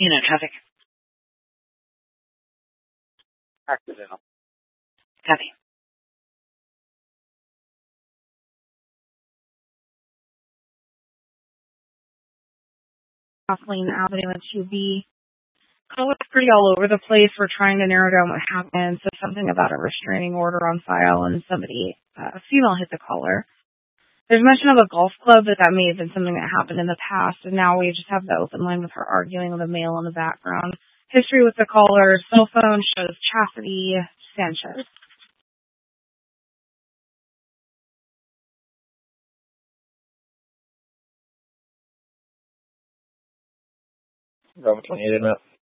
Traffic. Accidental. Copy. Kathleen Avenue and 2B. Call is pretty all over the place. We're trying to narrow down what happened. So something about a restraining order on file and somebody, a female hit the caller. There's mention of a golf club, but that may have been something that happened in the past. And now we just have the open line with her arguing with a male in the background. History with the caller. Cell phone shows Chastity Sanchez. Bravo 28 in that.